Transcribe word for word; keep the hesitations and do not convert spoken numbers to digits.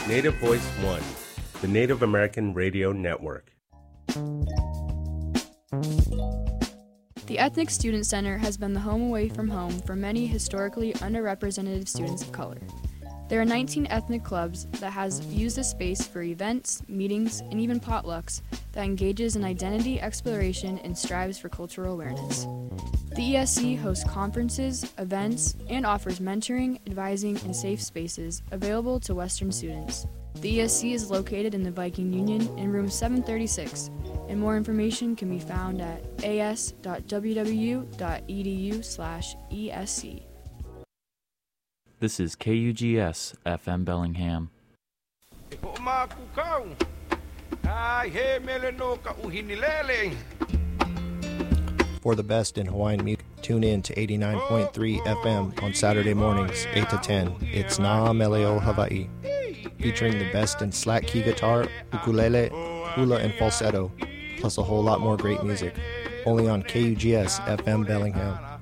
Native Voice One, the Native American Radio Network. The Ethnic Student Center has been the home away from home for many historically underrepresented students of color. There are nineteen ethnic clubs that has used the space for events, meetings, and even potlucks that engages in identity exploration and strives for cultural awareness. The E S C hosts conferences, events, and offers mentoring, advising, and safe spaces available to Western students. The E S C is located in the Viking Union in room seven thirty-six, and more information can be found at a s dot w w dot e d u slash E S C. This is K U G S F M Bellingham. For the best in Hawaiian music, tune in to eighty-nine point three F M on Saturday mornings, eight to ten. It's Na Meleo Hawaii, featuring the best in slack key guitar, ukulele, hula, and falsetto, plus a whole lot more great music. Only on K U G S F M Bellingham.